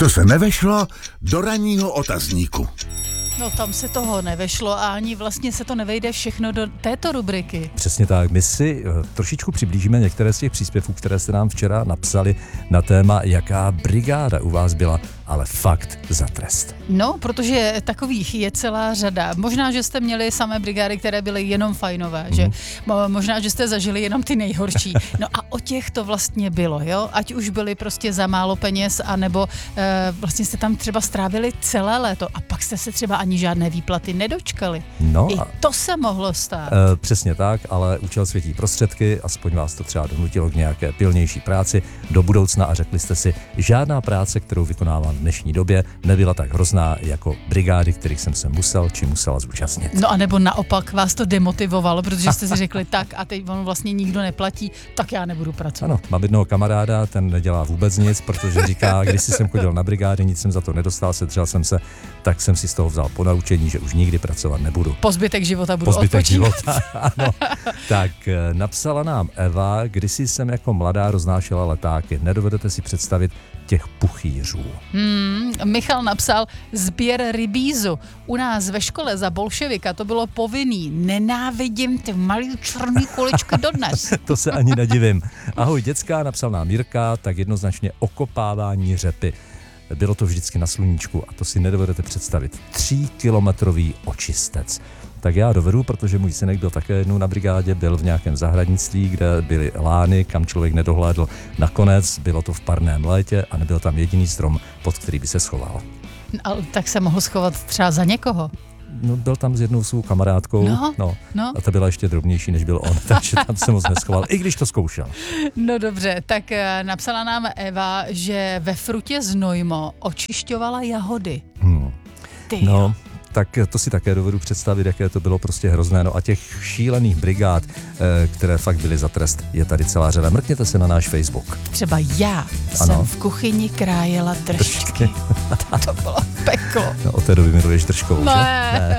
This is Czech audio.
Co se nevešlo do ranního otazníku. No tam se toho nevešlo a ani vlastně se to nevejde všechno do této rubriky. Přesně tak. My si trošičku přiblížíme některé z těch příspěvků, které jste nám včera napsali na téma, jaká brigáda u vás byla, ale fakt za trest. No, protože takových je celá řada. Možná, že jste měli samé brigády, které byly jenom fajnové, že možná, že jste zažili jenom ty nejhorší. No a o těch to vlastně bylo, jo? Ať už byli prostě za málo peněz, anebo vlastně jste tam třeba strávili celé léto a pak jste se třeba ani žádné výplaty nedočkali. No, i to se mohlo stát. Přesně tak, ale účel světí prostředky, aspoň vás to třeba donutilo k nějaké pilnější práci do budoucna a řekli jste si, žádná práce, kterou vykonávám v dnešní době, nebyla tak hrozná jako brigády, kterých jsem se musel či musela zúčastnit. No a nebo naopak vás to demotivovalo, protože jste si řekli tak a teď on vlastně nikdo neplatí, tak já nebudu pracovat. Ano, mám jednoho kamaráda, ten nedělá vůbec nic, protože říká, když jsem chodil na brigády, nic jsem za to nedostal, sedřel jsem se, tak jsem si z toho vzal ponaučení, že už nikdy pracovat nebudu. Po zbytek života budu odpočívat. života, ano. Tak napsala nám Eva, kdysi jsem jako mladá roznášela letáky. Nedovedete si představit těch puchýřů. Michal napsal sběr rybízu. U nás ve škole za bolševika to bylo povinný. Nenávidím ty malý černý kuličky dodnes. To se ani nedivím. Ahoj děcka, napsal nám Jirka, tak jednoznačně okopávání řepy. Bylo to vždycky na sluníčku a to si nedovedete představit. 3kilometrový očistec. Tak já dovedu, protože můj synek byl také jednou na brigádě, byl v nějakém zahradnictví, kde byly lány, kam člověk nedohlédl. Nakonec bylo to v parném létě a nebyl tam jediný strom, pod který by se schoval. Ale tak se mohl schovat třeba za někoho. No, byl tam s jednou svou kamarádkou, no. A ta byla ještě drobnější, než byl on, takže tam se moc neschoval, i když to zkoušel. No dobře, tak napsala nám Eva, že ve Frutě Znojmo očišťovala jahody. No, tak to si také dovedu představit, jaké to bylo prostě hrozné. No a těch šílených brigád, které fakt byly za trest, je tady celá řada. Mrkněte se na náš Facebook. Třeba já jsem v kuchyni krájela držky. To bylo peklo. No, od té doby miluješ držkovou, ne.